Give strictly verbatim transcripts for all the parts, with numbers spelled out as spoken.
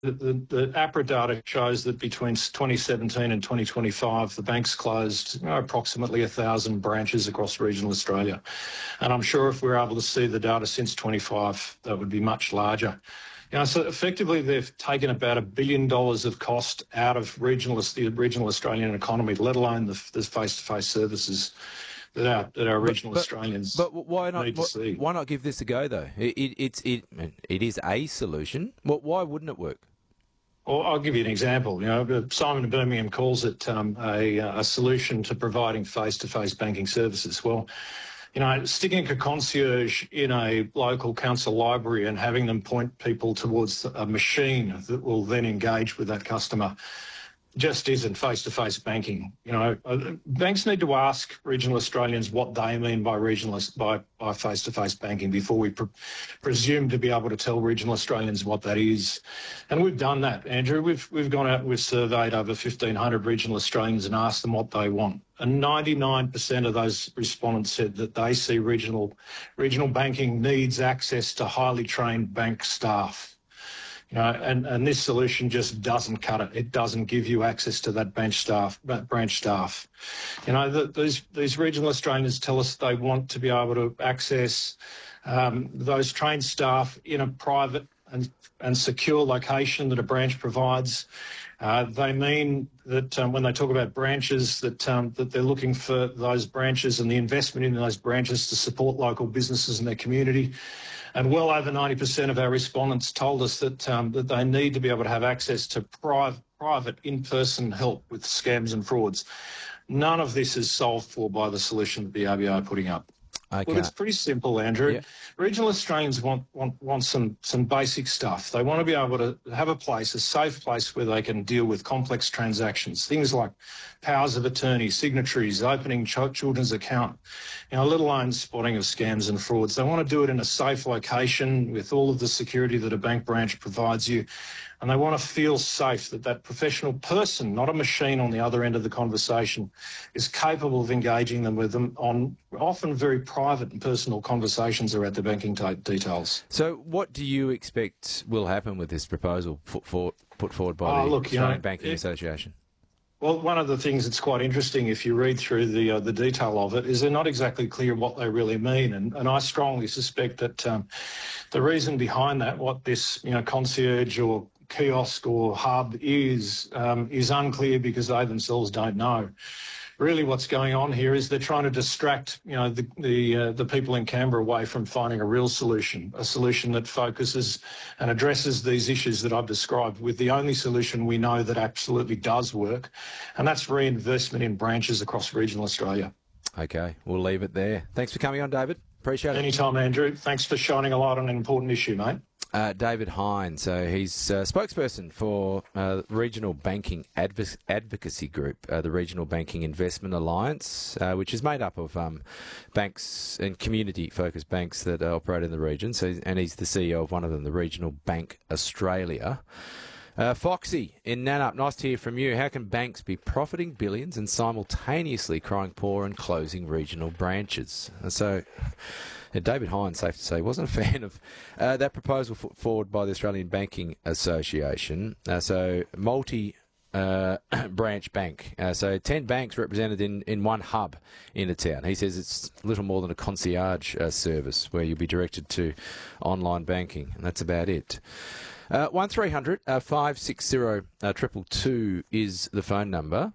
The, the, the APRA data shows that between twenty seventeen and twenty twenty-five, the banks closed you know, approximately one thousand branches across regional Australia. And I'm sure if we were able to see the data since twenty-five, that would be much larger. You know, so effectively, they've taken about a billion dollars of cost out of regional, the regional Australian economy, let alone the, the face-to-face services that our, that our regional but, Australians but why not, need to see. Why not give this a go, though? It, it, it's, it, it is a solution. Well, why wouldn't it work? Well, I'll give you an example. You know, Simon Birmingham calls it um, a, a solution to providing face-to-face banking services. Well, you know, sticking a concierge in a local council library and having them point people towards a machine that will then engage with that customer just isn't face-to-face banking. You know, banks need to ask regional Australians what they mean by regional by, by face-to-face banking before we pre- presume to be able to tell regional Australians what that is. And we've done that, Andrew. We've we've gone out and we've surveyed over fifteen hundred regional Australians and asked them what they want. And ninety-nine percent of those respondents said that they see regional regional banking needs access to highly trained bank staff. You know, and, and this solution just doesn't cut it. It doesn't give you access to that bench staff, that branch staff. You know, the, these these regional Australians tell us they want to be able to access um, those trained staff in a private and, and secure location that a branch provides. Uh, they mean that um, when they talk about branches, that um, that they're looking for those branches and the investment in those branches to support local businesses in their community. And well over ninety percent of our respondents told us that um, that they need to be able to have access to private, private in-person help with scams and frauds. None of this is solved for by the solution that the R B A are putting up. Okay. Well, it's pretty simple, Andrew. Yeah. Regional Australians want, want want some some basic stuff. They want to be able to have a place, a safe place where they can deal with complex transactions, things like powers of attorney, signatories, opening ch- children's account, you know, let alone spotting of scams and frauds. They want to do it in a safe location with all of the security that a bank branch provides you. And they want to feel safe that that professional person, not a machine on the other end of the conversation, is capable of engaging them with them on often very private and personal conversations around the banking t- details. So what do you expect will happen with this proposal put forward, put forward by oh, the look, Australian you know, Banking it, Association? Well, one of the things that's quite interesting, if you read through the uh, the detail of it, is they're not exactly clear what they really mean. And, and I strongly suspect that um, the reason behind that, what this you know concierge or kiosk or hub is, um, is unclear because they themselves don't know. Really what's going on here is they're trying to distract, you know, the the, uh, the people in Canberra away from finding a real solution, a solution that focuses and addresses these issues that I've described with the only solution we know that absolutely does work, and that's reinvestment in branches across regional Australia. Okay, we'll leave it there. Thanks for coming on, David. Appreciate it. Anytime, Andrew. Thanks for shining a light on an important issue, mate. Uh, David Hine, so he's uh, spokesperson for uh, Regional Banking Adv- Advocacy Group, uh, the Regional Banking Investment Alliance, uh, which is made up of um, banks and community-focused banks that operate in the region. So, and he's the C E O of one of them, the Regional Bank Australia. Uh, Foxy in Nannup, nice to hear from you. How can banks be profiting billions and simultaneously crying poor and closing regional branches? And so... Uh, David Hine, safe to say, wasn't a fan of uh, that proposal put forward by the Australian Banking Association. Uh, so, multi uh, branch bank. Uh, so, ten banks represented in, in one hub in a town. He says it's little more than a concierge uh, service where you'll be directed to online banking, and that's about it. Uh, one three hundred five six zero two two two is the phone number.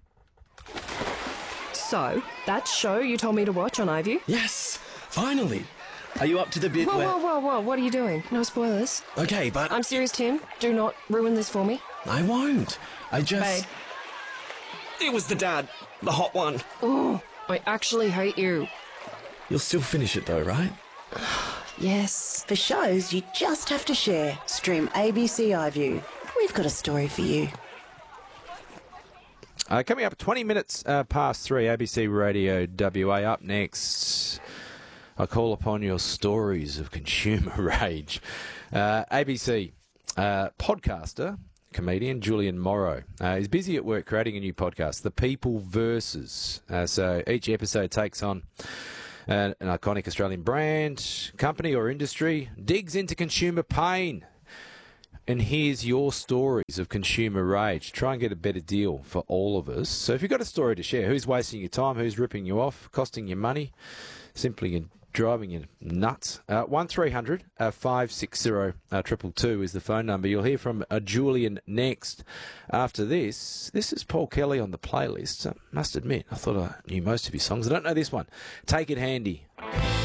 So, that show you told me to watch on iView? Yes, finally. Are you up to the bit whoa, where... Whoa, whoa, whoa, what are you doing? No spoilers. Okay, but... I'm serious, Tim. Do not ruin this for me. I won't. I just... Babe. It was the dad. The hot one. Oh, I actually hate you. You'll still finish it though, right? Yes. For shows you just have to share, stream A B C iView. We've got a story for you. Uh, coming up twenty minutes uh, past three, A B C Radio W A. Up next, I call upon your stories of consumer rage. Uh, A B C uh, podcaster, comedian Julian Morrow uh, is busy at work creating a new podcast, The People Versus. Uh, so each episode takes on uh, an iconic Australian brand, company or industry, digs into consumer pain, and hears your stories of consumer rage. Try and get a better deal for all of us. So if you've got a story to share, who's wasting your time, who's ripping you off, costing you money, simply driving you nuts, uh, one three hundred five six zero two two is the phone number. You'll hear from uh, Julian next. After this, this is Paul Kelly on the playlist. I must admit, I thought I knew most of his songs. I don't know this one. Take It Handy.